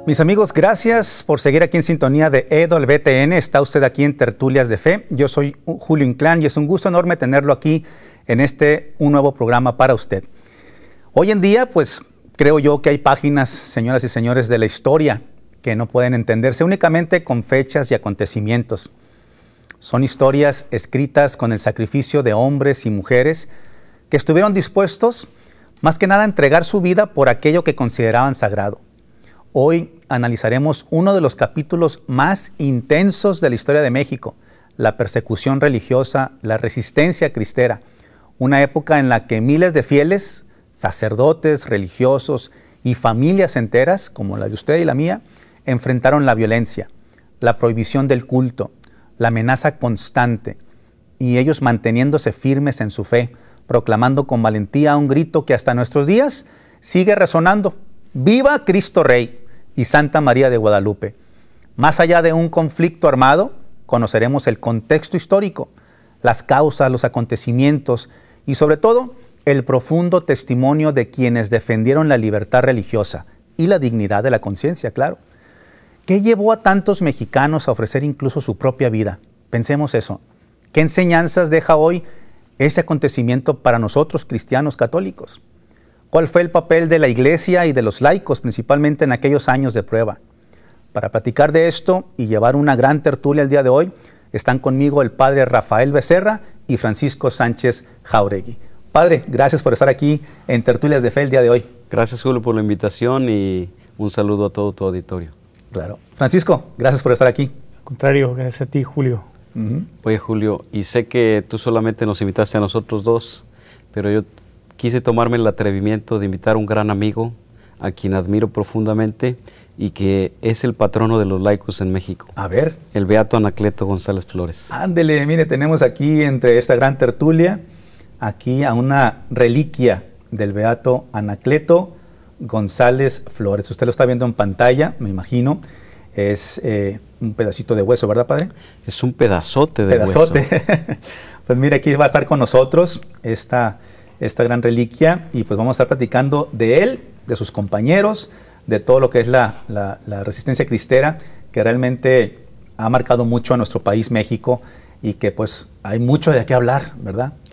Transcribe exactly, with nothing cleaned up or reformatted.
Mis amigos, gracias por seguir aquí en sintonía de E W T N. Está usted aquí en Tertulias de Fe. Yo soy Julio Inclán y es un gusto enorme tenerlo aquí en este un nuevo programa para usted. Hoy en día, pues creo yo que hay páginas, señoras y señores, de la historia que no pueden entenderse únicamente con fechas y acontecimientos. Son historias escritas con el sacrificio de hombres y mujeres que estuvieron dispuestos, más que nada, a entregar su vida por aquello que consideraban sagrado. Hoy analizaremos uno de los capítulos más intensos de la historia de México, la persecución religiosa, la resistencia cristera, una época en la que miles de fieles, sacerdotes, religiosos y familias enteras, como la de usted y la mía, enfrentaron la violencia, la prohibición del culto, la amenaza constante, y ellos manteniéndose firmes en su fe, proclamando con valentía un grito que hasta nuestros días sigue resonando: ¡Viva Cristo Rey y Santa María de Guadalupe! Más allá de un conflicto armado, conoceremos el contexto histórico, las causas, los acontecimientos y sobre todo el profundo testimonio de quienes defendieron la libertad religiosa y la dignidad de la conciencia, claro. ¿Qué llevó a tantos mexicanos a ofrecer incluso su propia vida? Pensemos eso. ¿Qué enseñanzas deja hoy ese acontecimiento para nosotros, cristianos católicos? ¿Cuál fue el papel de la Iglesia y de los laicos, principalmente en aquellos años de prueba? Para platicar de esto y llevar una gran tertulia el día de hoy, están conmigo el padre Rafael Becerra y Francisco Sánchez Jauregui. Padre, gracias por estar aquí en Tertulias de Fe el día de hoy. Gracias, Julio, por la invitación y un saludo a todo tu auditorio. Claro. Francisco, gracias por estar aquí. Al contrario, gracias a ti, Julio. Uh-huh. Oye, Julio, y sé que tú solamente nos invitaste a nosotros dos, pero yo quise tomarme el atrevimiento de invitar a un gran amigo, a quien admiro profundamente y que es el patrono de los laicos en México. A ver. El beato Anacleto González Flores. Ándele, mire, tenemos aquí entre esta gran tertulia, aquí a una reliquia del beato Anacleto González Flores. Usted lo está viendo en pantalla, me imagino. Es eh, un pedacito de hueso, ¿verdad, padre? Es un pedazote de pedazote. hueso. Pues mire, aquí va a estar con nosotros esta, esta gran reliquia y pues vamos a estar platicando de él, de sus compañeros, de todo lo que es la, la, la resistencia cristera, que realmente ha marcado mucho a nuestro país, México, y que pues hay mucho de qué hablar, ¿verdad?